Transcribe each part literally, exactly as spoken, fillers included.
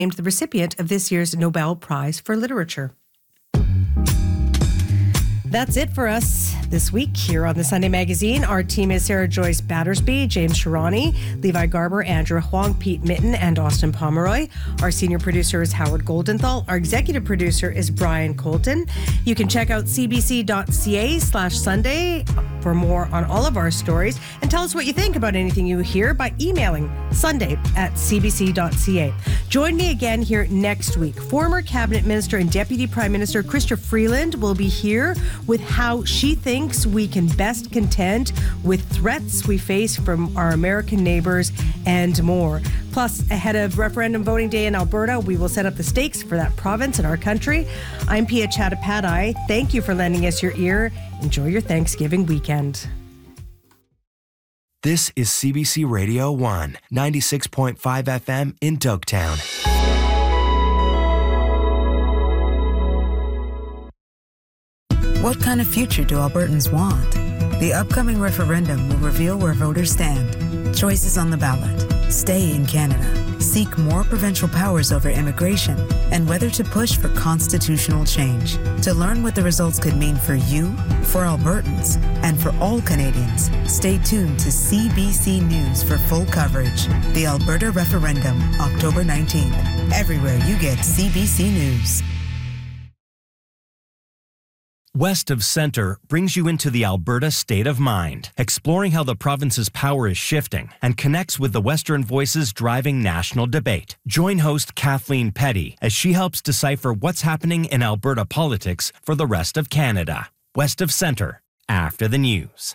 named the recipient of this year's Nobel Prize for Literature. That's it for us this week here on the Sunday Magazine. Our team is Sarah Joyce Battersby, James Sharani, Levi Garber, Andrew Huang, Pete Mitten, and Austin Pomeroy. Our senior producer is Howard Goldenthal. Our executive producer is Brian Colton. You can check out cbc.ca slash Sunday for more on all of our stories, and tell us what you think about anything you hear by emailing sunday at cbc.ca. Join me again here next week. Former Cabinet Minister and Deputy Prime Minister Chrystia Freeland will be here with how she thinks we can best contend with threats we face from our American neighbors and more. Plus, ahead of referendum voting day in Alberta, we will set up the stakes for that province in our country. I'm Pia Chattopadhyay. Thank you for lending us your ear. Enjoy your Thanksgiving weekend. This is C B C Radio one, ninety-six point five F M in Dogtown. What kind of future do Albertans want? The upcoming referendum will reveal where voters stand. Choices on the ballot: stay in Canada, seek more provincial powers over immigration, and whether to push for constitutional change. To learn what the results could mean for you, for Albertans, and for all Canadians, stay tuned to C B C News for full coverage. The Alberta Referendum, October nineteenth. Everywhere you get C B C News. West of Centre brings you into the Alberta state of mind, exploring how the province's power is shifting and connects with the Western voices driving national debate. Join host Kathleen Petty as she helps decipher what's happening in Alberta politics for the rest of Canada. West of Centre, after the news.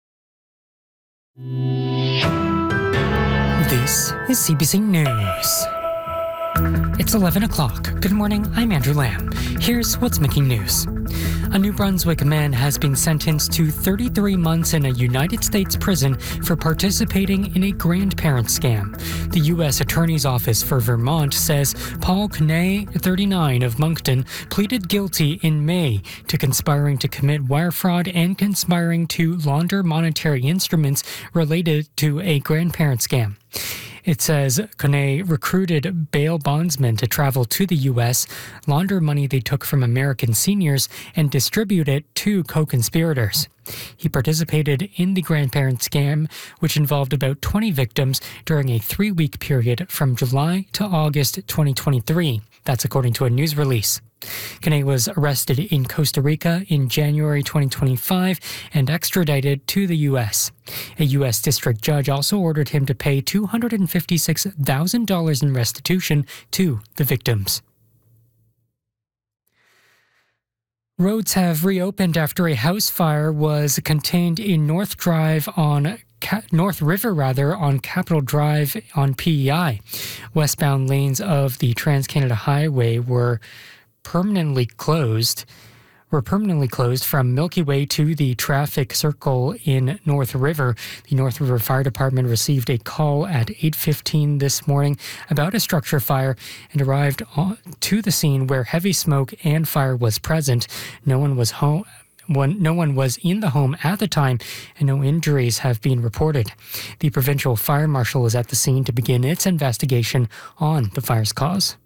This is C B C News. It's eleven o'clock. Good morning, I'm Andrew Lamb. Here's what's making news. A New Brunswick man has been sentenced to thirty-three months in a United States prison for participating in a grandparent scam. The U S Attorney's Office for Vermont says Paul Kane, thirty-nine, of Moncton, pleaded guilty in May to conspiring to commit wire fraud and conspiring to launder monetary instruments related to a grandparent scam. It says Kane recruited bail bondsmen to travel to the U S, launder money they took from American seniors, and distribute it to co-conspirators. He participated in the grandparent scam, which involved about twenty victims during a three-week period from July to August twenty twenty-three. That's according to a news release. Kane was arrested in Costa Rica in January twenty twenty-five and extradited to the U S. A U S district judge also ordered him to pay two hundred fifty-six thousand dollars in restitution to the victims. Roads have reopened after a house fire was contained in North Drive on Ca- North River rather on Capitol Drive on P E I. Westbound lanes of the Trans-Canada Highway were permanently closed. Were permanently closed from Milky Way to the traffic circle in North River. The North River Fire Department received a call at eight fifteen this morning about a structure fire and arrived on, to the scene where heavy smoke and fire was present. No one was home. One, no one was in the home at the time, and no injuries have been reported. The provincial fire marshal is at the scene to begin its investigation on the fire's cause.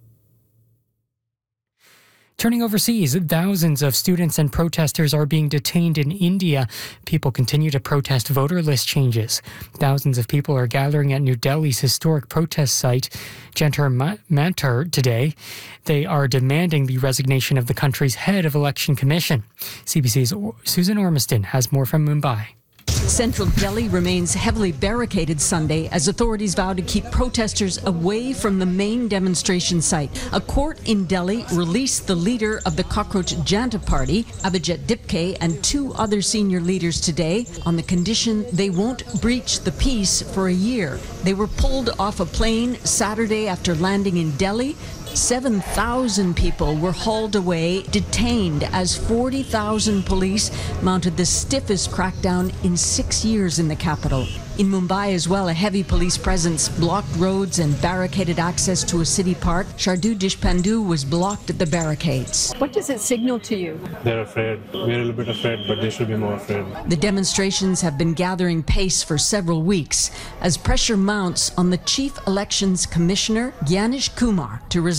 Turning overseas, thousands of students and protesters are being detained in India. People continue to protest voter list changes. Thousands of people are gathering at New Delhi's historic protest site, Jantar Mantar, today. They are demanding the resignation of the country's head of election commission. C B C's Susan Ormiston has more from Mumbai. Central Delhi remains heavily barricaded Sunday as authorities vow to keep protesters away from the main demonstration site. A court in Delhi released the leader of the Cockroach Janta Party, Abhijit Dipke, and two other senior leaders today on the condition they won't breach the peace for a year. They were pulled off a plane Saturday after landing in Delhi. seven thousand people were hauled away, detained, as forty thousand police mounted the stiffest crackdown in six years in the capital. In Mumbai as well, a heavy police presence blocked roads and barricaded access to a city park. Shardu Deshpandu was blocked at the barricades. What does it signal to you? They're afraid. We're a little bit afraid, but they should be more afraid. The demonstrations have been gathering pace for several weeks as pressure mounts on the Chief Elections Commissioner, Gyanish Kumar, to resign.